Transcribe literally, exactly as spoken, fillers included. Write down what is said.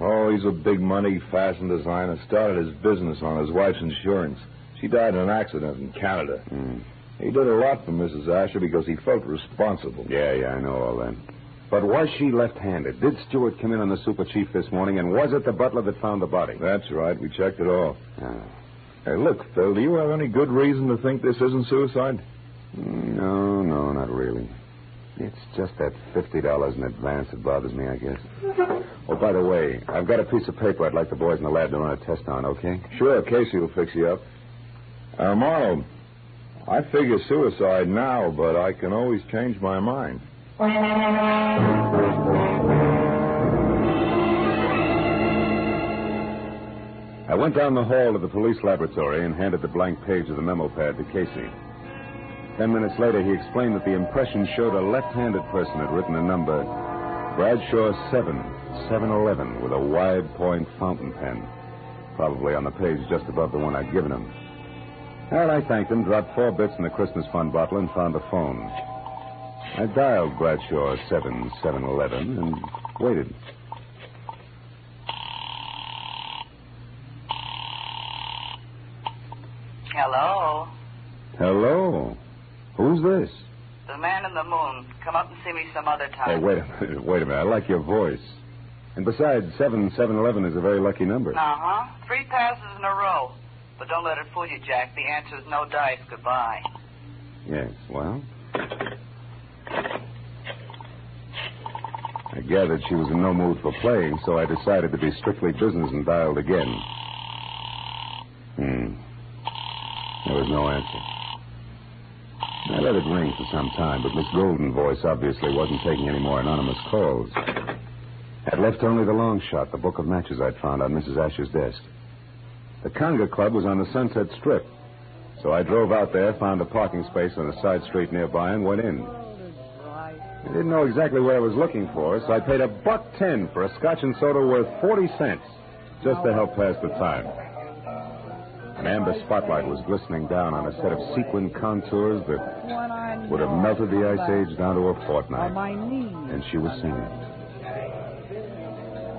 Oh, he's a big money fashion designer. Started his business on his wife's insurance. She died in an accident in Canada. Mm. He did a lot for Missus Asher because he felt responsible. Yeah, yeah, I know all that. But was she left-handed? Did Stewart come in on the super chief this morning, and was it the butler that found the body? That's right. We checked it all. Oh. Hey, look, Phil, do you have any good reason to think this isn't suicide? No, no, not really. It's just that fifty dollars in advance that bothers me, I guess. Oh, by the way, I've got a piece of paper I'd like the boys in the lab to run a test on, okay? Sure, Casey will fix you up. Uh, Marlowe, I figure suicide now, but I can always change my mind. I went down the hall to the police laboratory and handed the blank page of the memo pad to Casey. Ten minutes later, he explained that the impression showed a left-handed person had written a number, Bradshaw seven, seven eleven, with a wide-point fountain pen, probably on the page just above the one I'd given him. Well, I thanked him, dropped four bits in the Christmas fund bottle, and found a phone. I dialed Bradshaw seven, seven eleven, and waited. Hello? Hello? Who's this? The man in the moon. Come up and see me some other time. Hey, wait a minute. Wait a minute. I like your voice. And besides, seven seven eleven is a very lucky number. Uh-huh. Three passes in a row. But don't let it fool you, Jack. The answer is no dice. Goodbye. Yes, well... I gathered she was in no mood for playing, so I decided to be strictly business and dialed again. Hmm. There was no answer. I let it ring for some time, but Miss Golden's voice obviously wasn't taking any more anonymous calls. I'd left only the long shot, the book of matches I'd found on Missus Asher's desk. The Conga Club was on the Sunset Strip, so I drove out there, found a parking space on a side street nearby, and went in. I didn't know exactly what I was looking for, so I paid a buck ten for a scotch and soda worth forty cents, just to help pass the time. An amber spotlight was glistening down on a set of sequin contours that would have melted the ice age down to a fortnight. And she was singing.